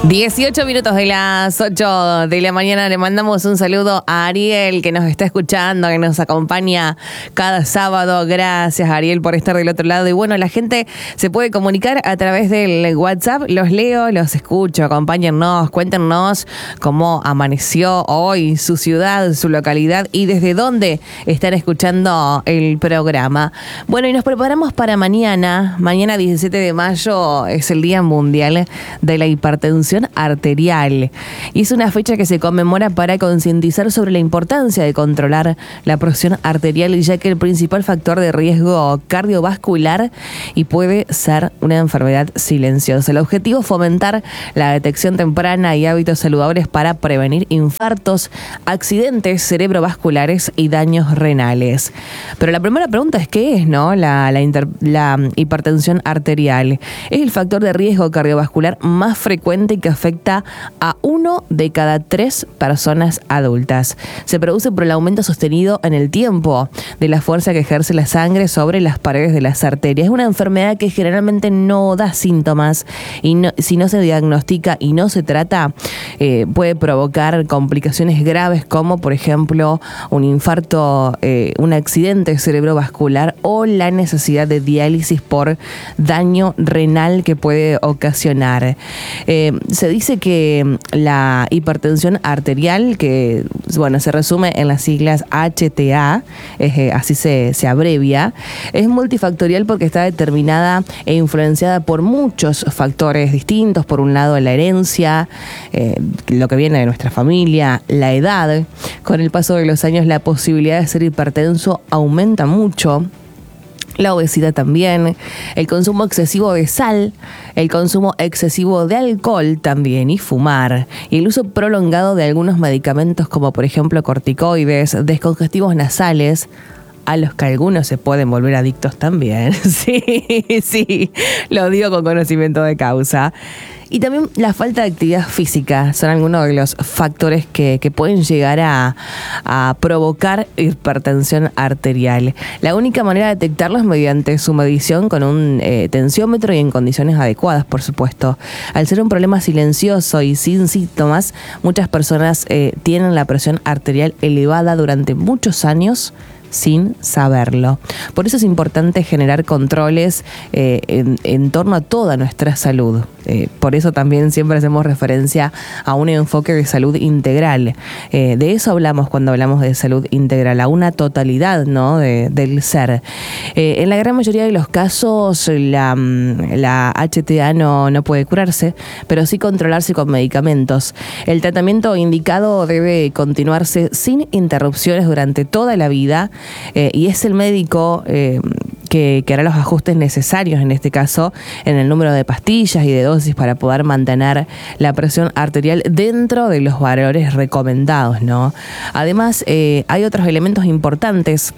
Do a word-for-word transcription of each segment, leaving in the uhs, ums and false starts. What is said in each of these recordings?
dieciocho minutos de las ocho de la mañana. Le mandamos un saludo a Ariel, que nos está escuchando, que nos acompaña cada sábado. Gracias, Ariel, por estar del otro lado. Y bueno, la gente se puede comunicar a través del WhatsApp. Los leo, los escucho. Acompáñennos, cuéntenos cómo amaneció hoy su ciudad, su localidad y desde dónde están escuchando el programa. Bueno, y nos preparamos para mañana. Mañana, diecisiete de mayo, es el Día Mundial de la Hipertensión Arterial, y es una fecha que se conmemora para concientizar sobre la importancia de controlar la presión arterial, ya que el principal factor de riesgo cardiovascular y puede ser una enfermedad silenciosa. El objetivo es fomentar la detección temprana y hábitos saludables para prevenir infartos, accidentes cerebrovasculares y daños renales. Pero la primera pregunta es ¿qué es, no? La, la, inter, la hipertensión arterial es el factor de riesgo cardiovascular más frecuente que afecta a uno de cada tres personas adultas. Se produce por el aumento sostenido en el tiempo de la fuerza que ejerce la sangre sobre las paredes de las arterias. Es una enfermedad que generalmente no da síntomas y no, si no se diagnostica y no se trata, eh, puede provocar complicaciones graves como, por ejemplo, un infarto, eh, un accidente cerebrovascular o la necesidad de diálisis por daño renal que puede ocasionar. Eh, Se dice que la hipertensión arterial, que bueno, se resume en las siglas H T A, eh, así se, se abrevia, es multifactorial porque está determinada e influenciada por muchos factores distintos. Por un lado, la herencia, eh, lo que viene de nuestra familia, la edad. Con el paso de los años, la posibilidad de ser hipertenso aumenta mucho. La obesidad también, el consumo excesivo de sal, el consumo excesivo de alcohol también y fumar, y el uso prolongado de algunos medicamentos como por ejemplo corticoides, descongestivos nasales, a los que algunos se pueden volver adictos también. Sí, sí, lo digo con conocimiento de causa. Y también la falta de actividad física son algunos de los factores que, que pueden llegar a, a provocar hipertensión arterial. La única manera de detectarlo es mediante su medición con un eh, tensiómetro y en condiciones adecuadas, por supuesto. Al ser un problema silencioso y sin síntomas, muchas personas eh, tienen la presión arterial elevada durante muchos años sin saberlo. Por eso es importante generar controles eh, en, en torno a toda nuestra salud. Eh, por eso también siempre hacemos referencia a un enfoque de salud integral. Eh, de eso hablamos cuando hablamos de salud integral, a una totalidad, ¿no? de, del ser. Eh, en la gran mayoría de los casos la, la H T A no, no puede curarse, pero sí controlarse con medicamentos. El tratamiento indicado debe continuarse sin interrupciones durante toda la vida. Eh, y es el médico eh, que, que hará los ajustes necesarios, en este caso, en el número de pastillas y de dosis para poder mantener la presión arterial dentro de los valores recomendados, ¿no? Además, eh, hay otros elementos importantes,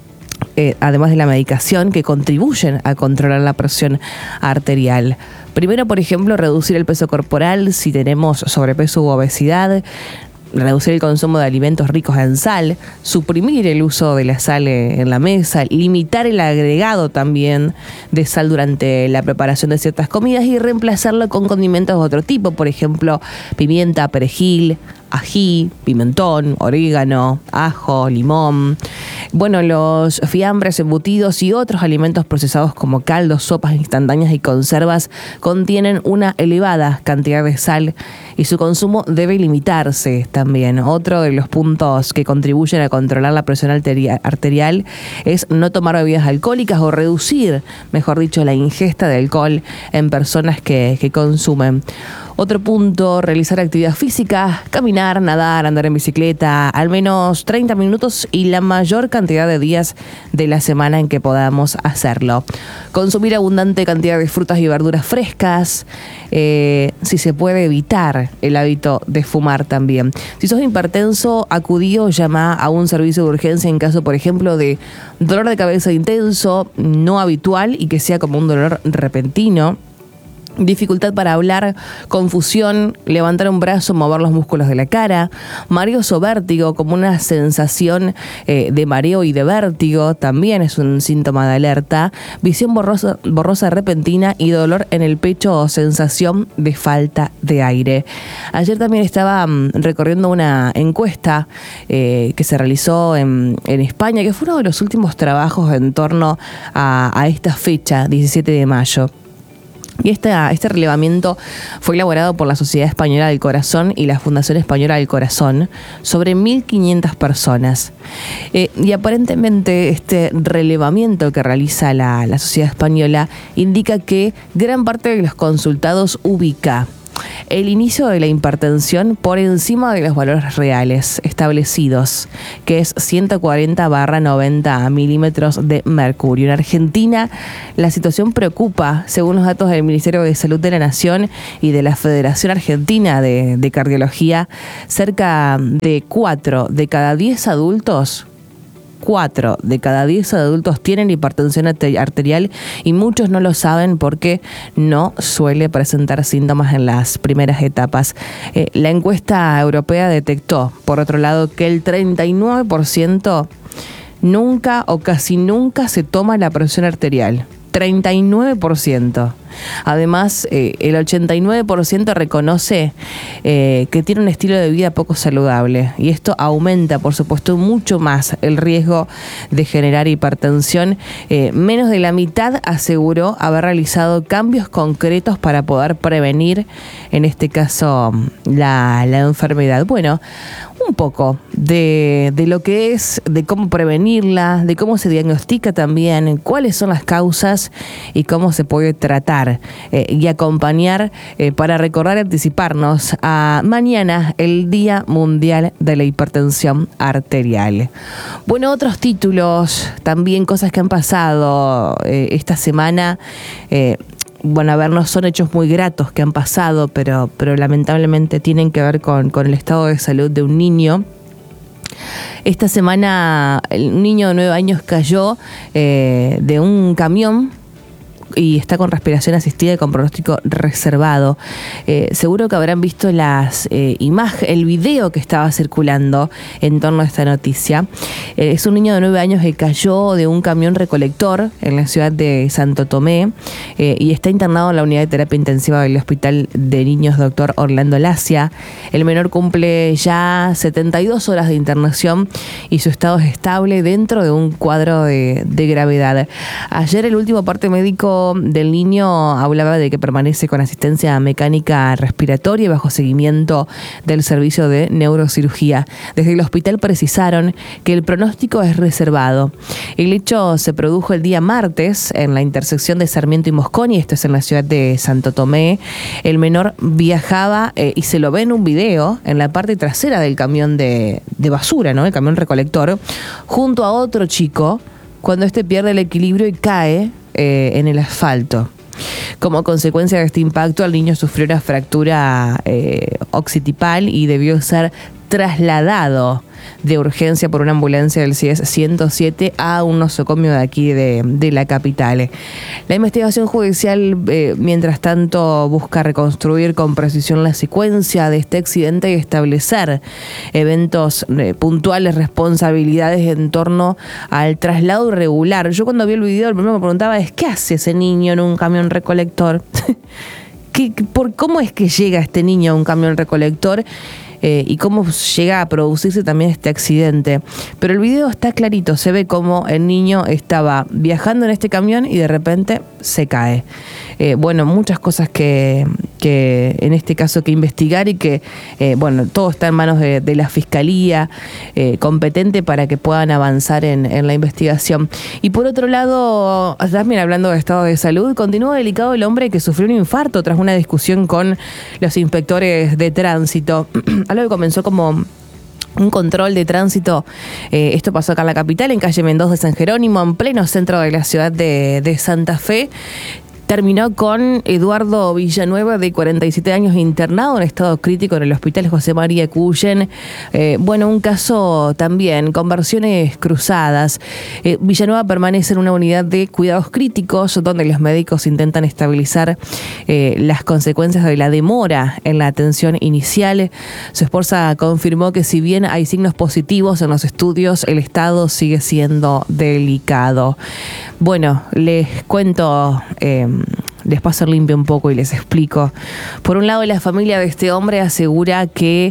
eh, además de la medicación, que contribuyen a controlar la presión arterial. Primero, por ejemplo, reducir el peso corporal si tenemos sobrepeso u obesidad, reducir el consumo de alimentos ricos en sal, suprimir el uso de la sal en la mesa, limitar el agregado también de sal durante la preparación de ciertas comidas y reemplazarlo con condimentos de otro tipo, por ejemplo, pimienta, perejil, ají, pimentón, orégano, ajo, limón. Bueno, los fiambres, embutidos y otros alimentos procesados como caldos, sopas instantáneas y conservas contienen una elevada cantidad de sal y su consumo debe limitarse también. Otro de los puntos que contribuyen a controlar la presión arterial es no tomar bebidas alcohólicas o reducir, mejor dicho, la ingesta de alcohol en personas que, que consumen. Otro punto, realizar actividad física, caminar, nadar, andar en bicicleta, al menos treinta minutos y la mayor cantidad de días de la semana en que podamos hacerlo. Consumir abundante cantidad de frutas y verduras frescas, eh, si se puede evitar el hábito de fumar también. Si sos hipertenso, acudí o llama a un servicio de urgencia en caso, por ejemplo, de dolor de cabeza intenso, no habitual y que sea como un dolor repentino. dificultad para hablar, confusión, levantar un brazo, mover los músculos de la cara, mareos o vértigo, como una sensación eh, de mareo y de vértigo, también es un síntoma de alerta, visión borrosa, borrosa repentina y dolor en el pecho o sensación de falta de aire. Ayer también estaba um, recorriendo una encuesta eh, que se realizó en, en España, que fue uno de los últimos trabajos en torno a, a esta fecha, diecisiete de mayo. Y este, este relevamiento fue elaborado por la Sociedad Española del Corazón y la Fundación Española del Corazón sobre mil quinientas personas. Eh, y aparentemente este relevamiento que realiza la, la Sociedad Española indica que gran parte de los consultados ubica el inicio de la hipertensión por encima de los valores reales establecidos, que es ciento cuarenta barra noventa milímetros de mercurio. En Argentina, la situación preocupa, según los datos del Ministerio de Salud de la Nación y de la Federación Argentina de, de Cardiología, cerca de cuatro de cada diez adultos cuatro de cada diez adultos tienen hipertensión arterial y muchos no lo saben porque no suele presentar síntomas en las primeras etapas. Eh, la encuesta europea detectó, por otro lado, que el treinta y nueve por ciento nunca o casi nunca se toma la presión arterial. treinta y nueve por ciento. Además, eh, el ochenta y nueve por ciento reconoce eh, que tiene un estilo de vida poco saludable y esto aumenta, por supuesto, mucho más el riesgo de generar hipertensión. Eh, menos de la mitad aseguró haber realizado cambios concretos para poder prevenir, en este caso, la, la enfermedad. Bueno, un poco de, de lo que es, de cómo prevenirla, de cómo se diagnostica también, cuáles son las causas y cómo se puede tratar eh, y acompañar eh, para recordar y anticiparnos a mañana, el Día Mundial de la Hipertensión Arterial. Bueno, otros títulos, también cosas que han pasado eh, esta semana. Eh, Bueno, a ver, no son hechos muy gratos que han pasado, pero, pero lamentablemente tienen que ver con, con el estado de salud de un niño. Esta semana, un niño de nueve años cayó eh, de un camión y está con respiración asistida y con pronóstico reservado. Eh, seguro que habrán visto las eh, imágenes, el video que estaba circulando en torno a esta noticia. Eh, es un niño de nueve años que cayó de un camión recolector en la ciudad de Santo Tomé eh, y está internado en la unidad de terapia intensiva del Hospital de Niños Doctor Orlando Lacia. El menor cumple ya setenta y dos horas de internación y su estado es estable dentro de un cuadro de, de gravedad. Ayer el último parte médico del niño hablaba de que permanece con asistencia mecánica respiratoria bajo seguimiento del servicio de neurocirugía. Desde el hospital precisaron que el pronóstico es reservado. El hecho se produjo el día martes en la intersección de Sarmiento y Mosconi, esto es en la ciudad de Santo Tomé. El menor viajaba eh, y se lo ve en un video en la parte trasera del camión de, de basura, ¿no? El camión recolector, junto a otro chico, cuando este pierde el equilibrio y cae eh, en el asfalto. Como consecuencia de este impacto, el niño sufrió una fractura eh, occipital y debió ser trasladado de urgencia por una ambulancia del C I E S ciento siete a un nosocomio de aquí de, de la capital. La investigación judicial, eh, mientras tanto, busca reconstruir con precisión la secuencia de este accidente y establecer eventos eh, puntuales, responsabilidades en torno al traslado irregular. Yo cuando vi el video, el primero me preguntaba es ¿qué hace ese niño en un camión recolector? ¿Qué, por, ¿Cómo es que llega este niño a un camión recolector? Eh, y cómo llega a producirse también este accidente. Pero el video está clarito, se ve como el niño estaba viajando en este camión y de repente se cae. Eh, bueno, muchas cosas que, que en este caso que investigar y que, eh, bueno, todo está en manos de, de la Fiscalía eh, competente para que puedan avanzar en, en la investigación. Y por otro lado, también hablando de estado de salud, continúa delicado el hombre que sufrió un infarto tras una discusión con los inspectores de tránsito. Algo que comenzó como un control de tránsito. Eh, esto pasó acá en la capital, en calle Mendoza de San Jerónimo, en pleno centro de la ciudad de, de Santa Fe. terminó con Eduardo Villanueva, de cuarenta y siete años, internado en estado crítico en el Hospital José María Cuyen. Eh, bueno, un caso también con versiones cruzadas. Eh, Villanueva permanece en una unidad de cuidados críticos donde los médicos intentan estabilizar eh, las consecuencias de la demora en la atención inicial. Su esposa confirmó que si bien hay signos positivos en los estudios, el estado sigue siendo delicado. Bueno, les cuento, eh, les paso limpio un poco y les explico. Por un lado, la familia de este hombre asegura que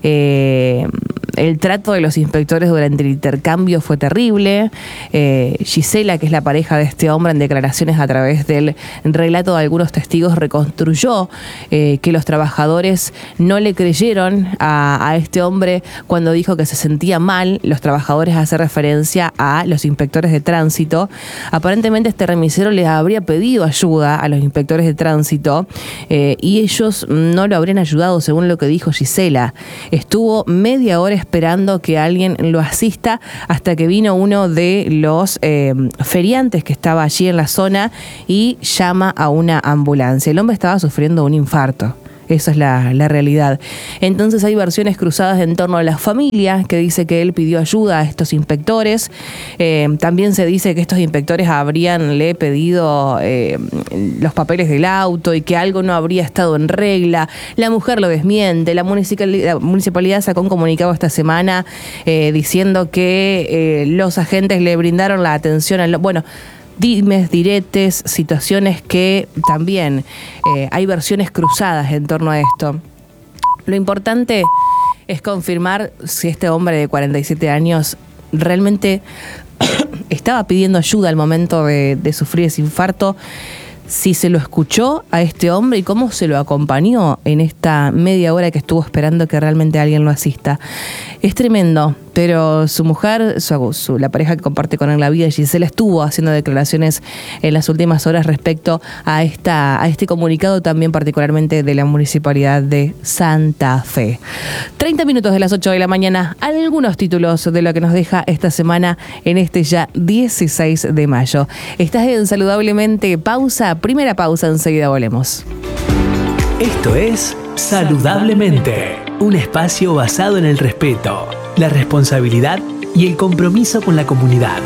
eh, el trato de los inspectores durante el intercambio fue terrible. Eh, Gisela, que es la pareja de este hombre, en declaraciones a través del relato de algunos testigos, reconstruyó eh, que los trabajadores no le creyeron a, a este hombre cuando dijo que se sentía mal. Los trabajadores hacen referencia a los inspectores de tránsito. Aparentemente este remisero les habría pedido ayuda a los inspectores de tránsito eh, y ellos no lo habrían ayudado, según lo que dijo Gisela. Estuvo media hora esperando que alguien lo asista hasta que vino uno de los eh, feriantes que estaba allí en la zona y llama a una ambulancia. El hombre estaba sufriendo un infarto. Esa es la, la realidad. Entonces hay versiones cruzadas en torno a la familia, que dice que él pidió ayuda a estos inspectores. Eh, también se dice que estos inspectores habrían le pedido eh, los papeles del auto y que algo no habría estado en regla. La mujer lo desmiente. La municipalidad, la municipalidad sacó un comunicado esta semana eh, diciendo que eh, los agentes le brindaron la atención al... Bueno, dimes, diretes, situaciones que también eh, hay versiones cruzadas en torno a esto. Lo importante es confirmar si este hombre de cuarenta y siete años realmente estaba pidiendo ayuda al momento de, de sufrir ese infarto, si se lo escuchó a este hombre y cómo se lo acompañó en esta media hora que estuvo esperando que realmente alguien lo asista. Es tremendo, pero su mujer, su, su, la pareja que comparte con él la vida, Gisela, estuvo haciendo declaraciones en las últimas horas respecto a, esta, a este comunicado, también particularmente de la Municipalidad de Santa Fe. treinta minutos de las ocho de la mañana, algunos títulos de lo que nos deja esta semana en este ya dieciséis de mayo. Estás en Saludablemente. Pausa, primera pausa, enseguida volvemos. Esto es Saludablemente, un espacio basado en el respeto, la responsabilidad y el compromiso con la comunidad.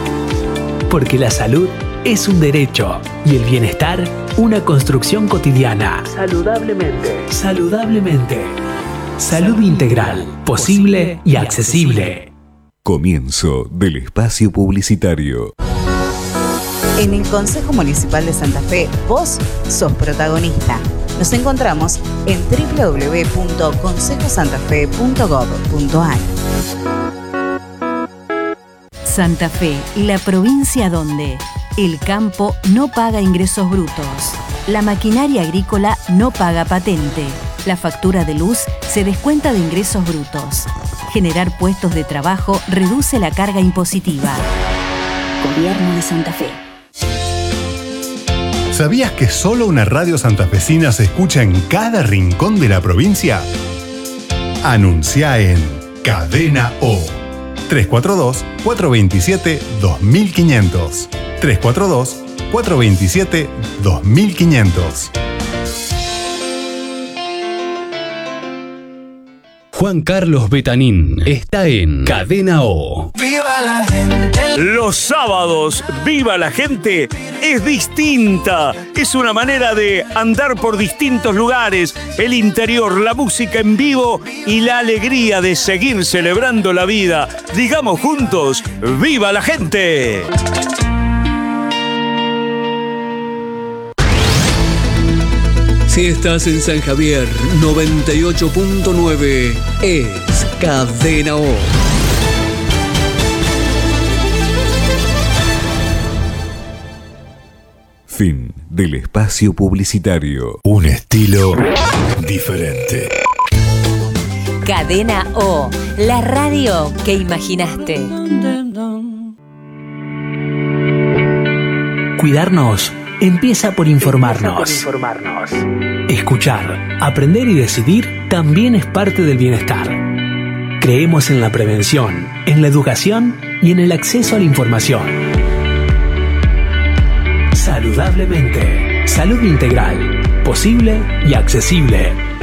Porque la salud es un derecho y el bienestar una construcción cotidiana. Saludablemente. Saludablemente. Salud integral, posible y accesible. Comienzo del espacio publicitario. En el Consejo Municipal de Santa Fe, vos sos protagonista. Nos encontramos en doble u doble u doble u punto consejo santa fe punto gob punto a r. Santa Fe, la provincia donde el campo no paga ingresos brutos, la maquinaria agrícola no paga patente, la factura de luz se descuenta de ingresos brutos. Generar puestos de trabajo reduce la carga impositiva. Gobierno de Santa Fe. ¿Sabías que solo una radio santafesina se escucha en cada rincón de la provincia? Anuncia en Cadena O. tres cuatro dos, cuatro dos siete, dos mil quinientos. tres cuatro dos, cuatro dos siete, dos mil quinientos. Juan Carlos Betanín está en Cadena O. ¡Viva la gente! Los sábados, Viva la Gente es distinta. Es una manera de andar por distintos lugares, el interior, la música en vivo y la alegría de seguir celebrando la vida. Digamos juntos, ¡Viva la Gente! Si estás en San Javier, noventa y ocho punto nueve es Cadena O. Fin del espacio publicitario. Un estilo diferente. Cadena O, la radio que imaginaste. Cuidarnos empieza por informarnos. Empieza por informarnos. Escuchar, aprender y decidir también es parte del bienestar. Creemos en la prevención, en la educación y en el acceso a la información. Saludablemente. Salud integral, posible y accesible.